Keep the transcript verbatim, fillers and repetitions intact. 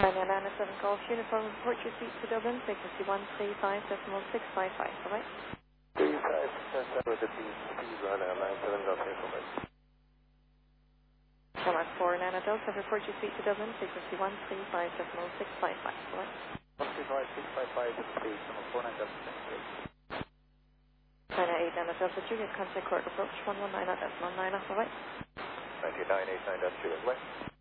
Nine nine seven Golf Uniform, report your seat to Dublin, frequency one three five decimal six five five, bye-bye. three five with the B C run on nine seven Golf Uniform. Denmark four Nana Delta, report your seat to Dublin, frequency one three five decimal six five five, bye-bye. one three five six five five with the B C four nine Delta. Nine eight Nana Delta, Juliet, contact court approach one one nine decimal nine, bye-bye. nine nine eight nine Delta, Juliet, west.